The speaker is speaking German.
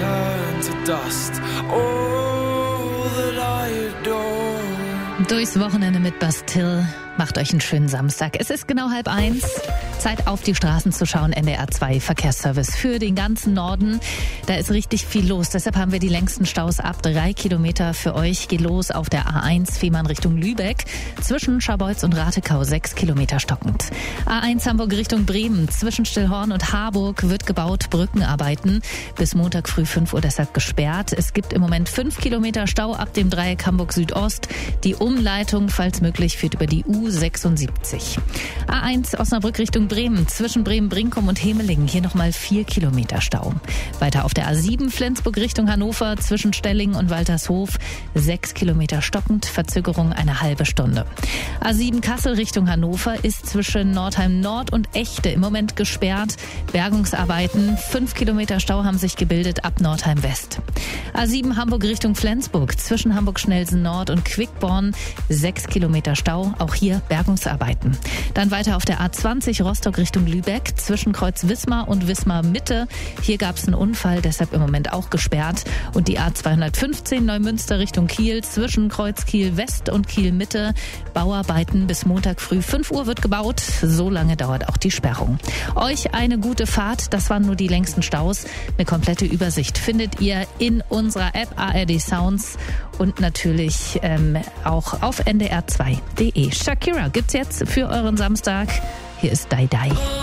turn to dust. All that I adore. Durchs Wochenende mit Bastille. Macht euch einen schönen Samstag. Es ist genau 12:30. Zeit, auf die Straßen zu schauen. NDR 2 Verkehrsservice für den ganzen Norden. Da ist richtig viel los. Deshalb haben wir die längsten Staus ab 3 Kilometer für euch. Geht los auf der A1 Fehmarn Richtung Lübeck. Zwischen Scharbeutz und Ratekau 6 Kilometer stockend. A1 Hamburg Richtung Bremen. Zwischen Stillhorn und Harburg wird gebaut. Brückenarbeiten. Bis Montag früh 5 Uhr deshalb gesperrt. Es gibt im Moment 5 Kilometer Stau ab dem Dreieck Hamburg Südost. Die Umleitung, falls möglich, führt über die U76. A1 Osnabrück Richtung Bremen. Zwischen Bremen-Brinkum und Hemelingen hier nochmal 4 Kilometer Stau. Weiter auf der A7 Flensburg Richtung Hannover. Zwischen Stellingen und Waltershof 6 Kilometer stockend. Verzögerung eine halbe Stunde. A7 Kassel Richtung Hannover ist zwischen Nordheim Nord und Echte im Moment gesperrt. Bergungsarbeiten. 5 Kilometer Stau haben sich gebildet ab Nordheim West. A7 Hamburg Richtung Flensburg. Zwischen Hamburg-Schnellsen Nord und Quickborn 6 Kilometer Stau. Auch hier Bergungsarbeiten. Dann weiter auf der A20 Rostock Richtung Lübeck. Zwischen Kreuz Wismar und Wismar Mitte. Hier gab es einen Unfall, deshalb im Moment auch gesperrt. Und die A215 Neumünster Richtung Kiel. Zwischen Kreuz Kiel West und Kiel Mitte. Bauarbeiten bis Montag früh 5 Uhr wird gebaut. So lange dauert auch die Sperrung. Euch eine gute Fahrt. Das waren nur die längsten Staus. Eine komplette Übersicht findet ihr in unserer App ARD Sounds und natürlich auch auf ndr2.de. Shakira gibt's jetzt für euren Samstag. Hier ist Dai Dai.